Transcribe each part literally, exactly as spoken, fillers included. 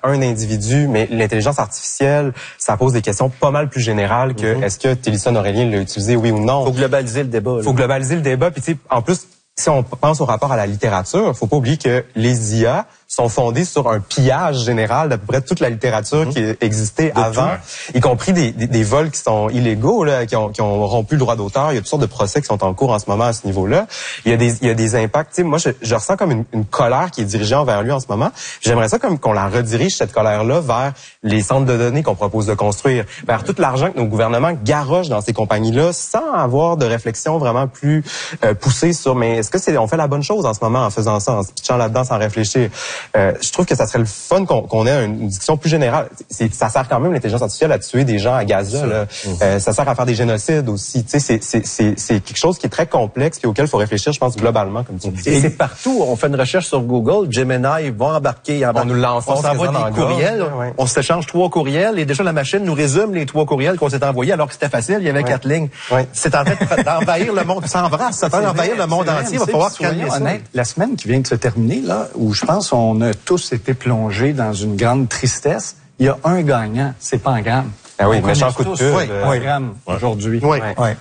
un individu, mais l'intelligence artificielle, ça pose des questions pas mal plus générales que mm-hmm. est-ce que Télésphone Aurélien l'a utilisé, oui ou non. Faut globaliser le débat. Faut globaliser le débat, puis tu sais, en plus, si on pense au rapport à la littérature, faut pas oublier que les I A sont fondés sur un pillage général d'à peu près toute la littérature mmh. qui existait de avant, tout. Y compris des, des, des vols qui sont illégaux, là, qui ont, qui ont rompu le droit d'auteur. Il y a toutes sortes de procès qui sont en cours en ce moment à ce niveau-là. Il y a des, il y a des impacts. Tu sais, moi, je, je ressens comme une, une colère qui est dirigée envers lui en ce moment. J'aimerais ça comme qu'on la redirige, cette colère-là, vers les centres de données qu'on propose de construire, vers tout l'argent que nos gouvernements garochent dans ces compagnies-là, sans avoir de réflexion vraiment plus euh, poussée sur, mais est-ce que c'est, on fait la bonne chose en ce moment en faisant ça, en se pitchant là-dedans sans réfléchir? Euh, je trouve que ça serait le fun qu'on, qu'on ait une discussion plus générale. C'est, ça sert quand même, l'intelligence artificielle, à tuer des gens à Gaza. Là. Mmh. Euh, ça sert à faire des génocides aussi. Tu sais, c'est, c'est, c'est, c'est quelque chose qui est très complexe et auquel il faut réfléchir, je pense, globalement, comme tu dis. Et c'est partout. On fait une recherche sur Google. Gemini va embarquer. embarquer. On nous l'enfonce. On s'envoie des courriels. Ouais. On s'échange trois courriels et déjà la machine nous résume les trois courriels qu'on s'est envoyés alors que c'était facile. Il y avait ouais. quatre lignes. Ouais. C'est en fait d'envahir le monde. Ça embrasse. Ça fait d'envahir le monde entier. Il va falloir calmer ça. Honnête, la semaine qui vient de se terminer, là, où je pense on a tous été plongés dans une grande tristesse, il y a un gagnant, c'est Pangram. Ah oui, on méchant coup de pub. Oui, Pangram oui. aujourd'hui. Oui. oui. oui.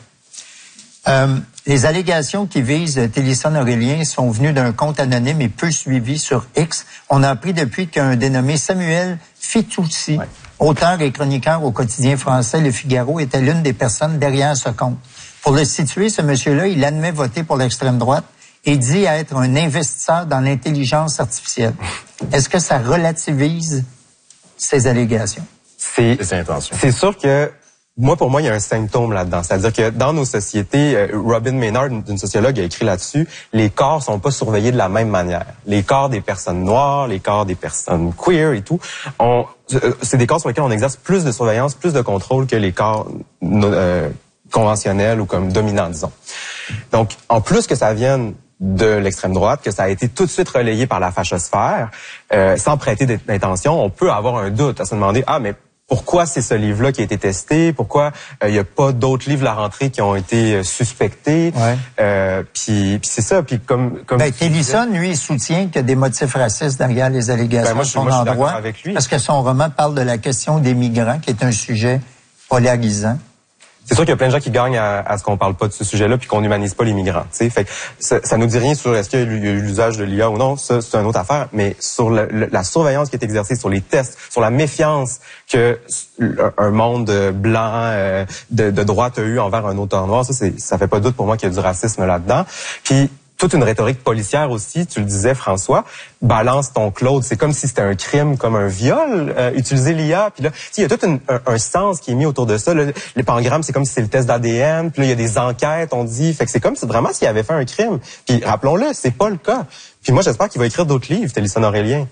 Euh, les allégations qui visent Télésphone Aurélien sont venues d'un compte anonyme et peu suivi sur X. On a appris depuis qu'un dénommé Samuel Fitoussi, oui. auteur et chroniqueur au quotidien français Le Figaro, était l'une des personnes derrière ce compte. Pour le situer, ce monsieur-là, il admet voter pour l'extrême droite et dit être un investisseur dans l'intelligence artificielle. Est-ce que ça relativise ces allégations? C'est, c'est sûr que, moi, pour moi, il y a un symptôme là-dedans. C'est-à-dire que dans nos sociétés, Robin Maynard, une sociologue, a écrit là-dessus, les corps sont pas surveillés de la même manière. Les corps des personnes noires, les corps des personnes queer et tout, on, c'est des corps sur lesquels on exerce plus de surveillance, plus de contrôle que les corps euh, conventionnels ou comme dominants, disons. Donc, en plus que ça vienne de l'extrême droite, que ça a été tout de suite relayé par la fachosphère, euh, sans prêter d'intention, on peut avoir un doute à se demander, ah, mais pourquoi c'est ce livre-là qui a été testé? Pourquoi il euh, n'y a pas d'autres livres à la rentrée qui ont été euh, suspectés? Ouais. Euh, puis, puis c'est ça. Puis comme, comme ben, Télésphone, lui, il soutient qu'il y a des motifs racistes derrière les allégations ben, moi, je, de son moi, je suis endroit, avec lui. Parce que son roman parle de la question des migrants, qui est un sujet polarisant. C'est sûr qu'il y a plein de gens qui gagnent à, à ce qu'on parle pas de ce sujet-là puis qu'on n'humanise pas les migrants. T'sais. Fait que ça, ça nous dit rien sur est-ce qu'il y a eu l'usage de l'I A ou non, ça c'est une autre affaire. Mais sur le, le, la surveillance qui est exercée, sur les tests, sur la méfiance que un monde blanc euh, de, de droite a eu envers un auteur noir, ça c'est, ça fait pas doute pour moi qu'il y a du racisme là-dedans. Puis toute une rhétorique policière aussi, tu le disais François, balance ton Claude, c'est comme si c'était un crime, comme un viol, euh, utiliser l'I A, puis là, il y a tout une, un, un sens qui est mis autour de ça. Là, les pangrammes, c'est comme si c'est le test d'A D N, puis là, il y a des enquêtes, on dit, fait que c'est comme si vraiment s'il avait fait un crime. Puis rappelons-le, c'est pas le cas. Puis moi, j'espère qu'il va écrire d'autres livres, Télésphone Aurélien.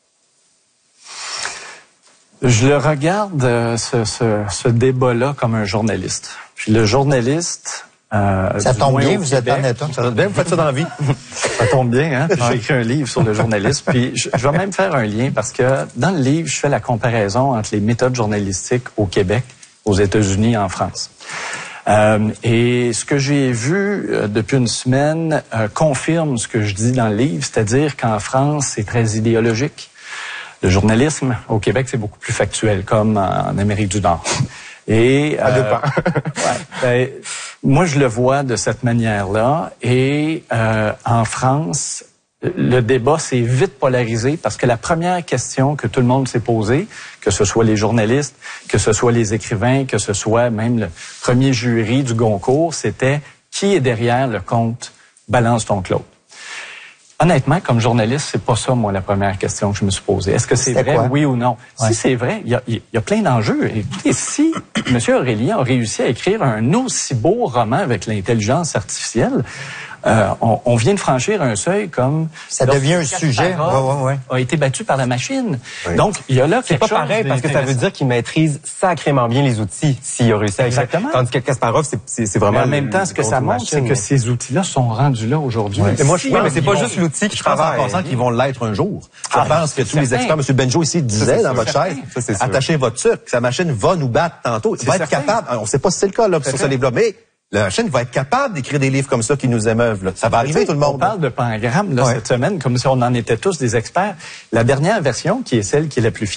Je le regarde, euh, ce, ce, ce débat-là, comme un journaliste. Puis le journaliste... Euh, ça tombe bien, vous êtes en état. Ça tombe bien, vous faites ça dans la vie. Ça tombe bien, hein? J'ai écrit un livre sur le journalisme. Puis je, je vais même faire un lien parce que dans le livre, je fais la comparaison entre les méthodes journalistiques au Québec, aux États-Unis et en France. Euh, et ce que j'ai vu euh, depuis une semaine euh, confirme ce que je dis dans le livre, c'est-à-dire qu'en France, c'est très idéologique. Le journalisme au Québec, c'est beaucoup plus factuel, comme en Amérique du Nord. Et ça euh, dépend. ouais, ben, moi, je le vois de cette manière-là. Et euh, en France, le débat s'est vite polarisé parce que la première question que tout le monde s'est posée, que ce soit les journalistes, que ce soit les écrivains, que ce soit même le premier jury du Goncourt, c'était qui est derrière le compte Balance ton Claude. Honnêtement, comme journaliste, c'est pas ça, moi, la première question que je me suis posée. Est-ce que c'est vrai, quoi? Oui ou non? Ouais. Si c'est vrai, il y a, y a plein d'enjeux. Écoutez, si M. Aurélien a réussi à écrire un aussi beau roman avec l'intelligence artificielle, euh, on, on vient de franchir un seuil comme... Ça devient un sujet. Ouais, ouais, ouais. A été battu par la machine. Oui. Donc, il y a là quelque chose... C'est pas pareil, parce que ça veut dire qu'il maîtrise sacrément bien les outils, s'il a réussi à écrire. Exactement. Tandis que Kasparov, c'est, c'est, c'est vraiment... Mais en même temps, ce que ça montre, c'est que ces outils-là sont rendus là aujourd'hui. Ouais. Et moi, je oui, mais c'est pas juste l'outil qui travaille. Je pense en pensant qu'ils vont l'être un jour. Je ah, pense que tous les experts, M. Benjo ici disait dans votre chaise, attachez votre sucre, sa machine va nous battre tantôt. Il va être capable, on ne sait pas si c'est le cas là, sur ce livre-là, mais la machine va être capable d'écrire des livres comme ça qui nous émeuvent. Là. Ça va arriver, tout le monde. On parle de Pangram là, ouais. cette semaine, comme si on en était tous des experts. La dernière version, qui est celle qui est la plus fiable,